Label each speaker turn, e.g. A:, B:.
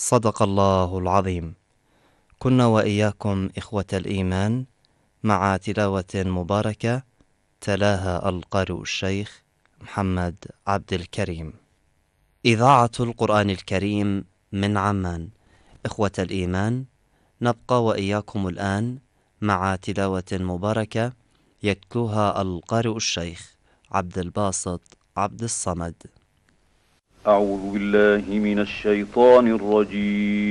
A: صدق الله العظيم. كنا وإياكم إخوة الإيمان مع تلاوة مباركة تلاها القارئ الشيخ محمد عبد الكريم. إذاعة القرآن الكريم من عمان. إخوة الإيمان، نبقى وإياكم الآن مع تلاوة مباركة يتلوها القارئ الشيخ عبد الباسط عبد الصمد.
B: أعوذ بالله من الشيطان الرجيم.